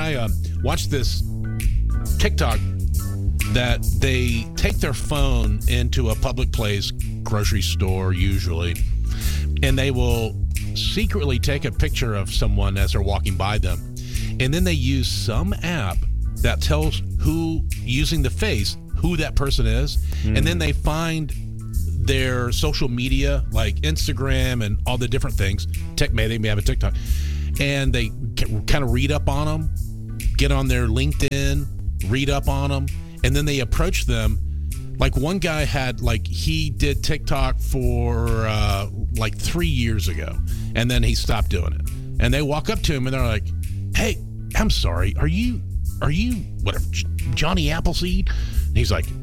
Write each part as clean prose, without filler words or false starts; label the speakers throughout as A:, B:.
A: I watched this TikTok that they take their phone into a public place, grocery store usually, and they will secretly take a picture of someone as they're walking by them. And then they use some app that tells who, using the face, who that person is. And then they find their social media, like Instagram and all the different things. They may have a TikTok. And they kind of read up on them, get on their LinkedIn, read up on them. And then they approach them. Like one guy had, like, he did TikTok for like 3 years ago. And then he stopped doing it. And they walk up to him and they're like, hey, I'm sorry. Are you whatever, Johnny Appleseed? And he's like,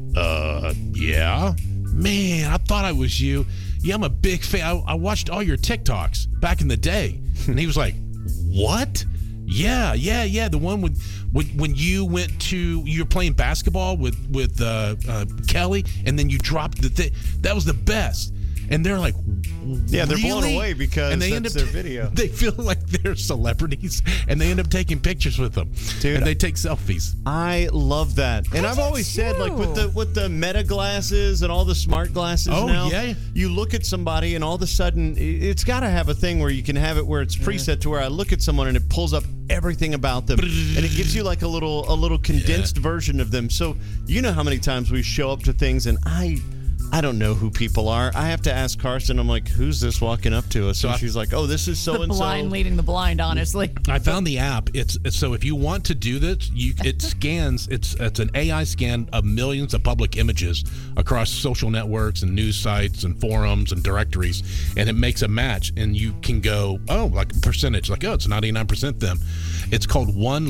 A: yeah. Man, I thought I was you. Yeah, I'm a big fan. I watched all your TikToks back in the day. And he was like, what? Yeah. The one when you went to, you were playing basketball with Kelly, and then you dropped the thing. That was the best. And they're like,
B: yeah, they're
A: really?
B: blown away because that's their video.
A: They feel like they're celebrities, and they end up taking pictures with them.
B: Dude,
A: and they take selfies.
B: I love that. And I've always said, like, with the Meta glasses and all the smart glasses now, you look at somebody and all of a sudden, it's got to have a thing where you can have it where it's preset to where I look at someone and it pulls up everything about them, and it gives you like a little condensed version of them. So you know how many times we show up to things and I don't know who people are. I have to ask Carson. I'm like, who's this walking up to us? And she's like, oh, this is so-and-so.
C: The blind leading the blind, honestly.
A: I found the app. It's so if you want to do this, it scans. It's an AI scan of millions of public images across social networks and news sites and forums and directories, and it makes a match. And you can go, oh, like a percentage, like, oh, it's 99% them. It's called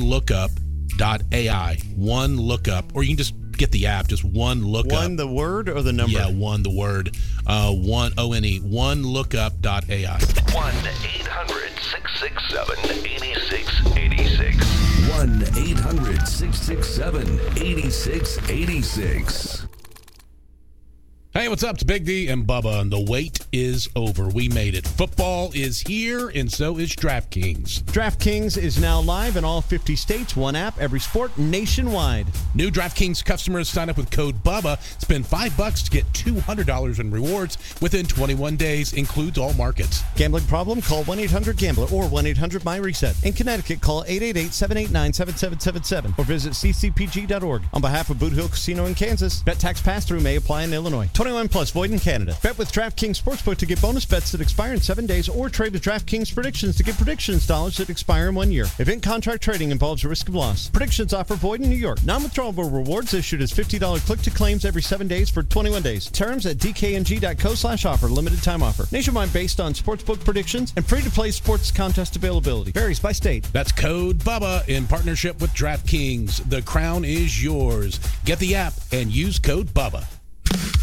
A: OneLookup.ai. One Lookup, or you can just get the app, just One Lookup.
B: One the word or the number?
A: Yeah, one the word. One ONE. OneLookup.ai.
D: 1-800-667-8686. 1-800-667-8686.
A: Hey, what's up? It's Big D and Bubba, and the wait is over. We made it. Football is here, and so is DraftKings.
B: DraftKings is now live in all 50 states. One app, every sport, nationwide.
A: New DraftKings customers sign up with code BUBBA. Spend $5 to get $200 in rewards within 21 days. Includes all markets.
B: Gambling problem? Call 1-800-GAMBLER or 1-800-MyReset. In Connecticut, call 888-789-7777 or visit ccpg.org. On behalf of Boot Hill Casino in Kansas, bet tax pass-through may apply in Illinois. 21 plus, void in Canada. Bet with DraftKings Sportsbook to get bonus bets that expire in 7 days, or trade with DraftKings Predictions to get predictions dollars that expire in 1 year. Event contract trading involves a risk of loss. Predictions offer void in New York. Non-withdrawable rewards issued as $50 click-to-claims every 7 days for 21 days. Terms at dkng.co/offer. Limited time offer. Nationwide based on sportsbook predictions and free-to-play sports contest availability. Varies by state.
A: That's code BUBBA in partnership with DraftKings. The crown is yours. Get the app and use code BUBBA.